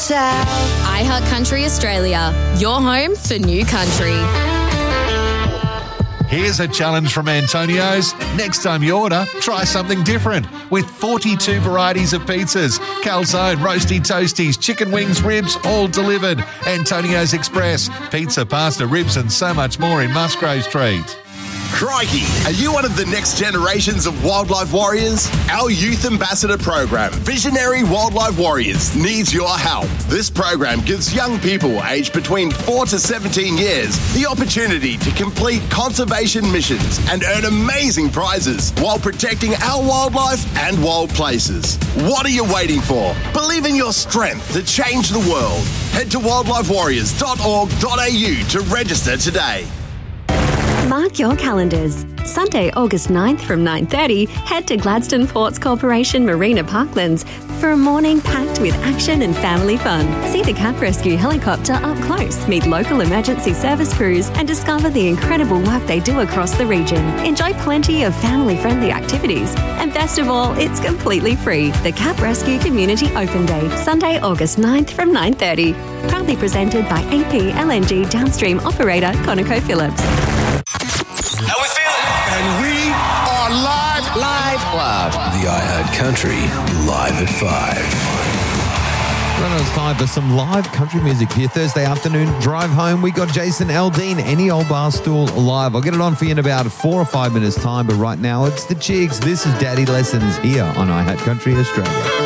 south. iHeart Country Australia, your home for new country. Here's a challenge from Antonio's. Next time you order, try something different. With 42 varieties of pizzas, calzone, roasty toasties, chicken wings, ribs, all delivered. Antonio's Express, pizza, pasta, ribs and so much more in Musgrave Street. Crikey! Are you one of the next generations of wildlife warriors? Our youth ambassador program, Visionary Wildlife Warriors, needs your help. This program gives young people aged between 4 to 17 years the opportunity to complete conservation missions and earn amazing prizes while protecting our wildlife and wild places. What are you waiting for? Believe in your strength to change the world. Head to wildlifewarriors.org.au to register today. Mark your calendars. Sunday, August 9th from 9:30, head to Gladstone Ports Corporation Marina Parklands for a morning packed with action and family fun. See the Cap Rescue helicopter up close, meet local emergency service crews and discover the incredible work they do across the region. Enjoy plenty of family-friendly activities. And best of all, it's completely free. The Cap Rescue Community Open Day, Sunday, August 9th from 9:30. Proudly presented by AP LNG Downstream Operator ConocoPhillips. How we feeling? And we are live. The iHeart Country Live at 5. Well, it's time for some live country music here. Thursday afternoon drive home. We got Jason Aldean, Any Old Bar Stool live. I'll get it on for you in about 4 or 5 minutes time, but right now it's the Chigs. This is Daddy Lessons here on iHeart Country Australia.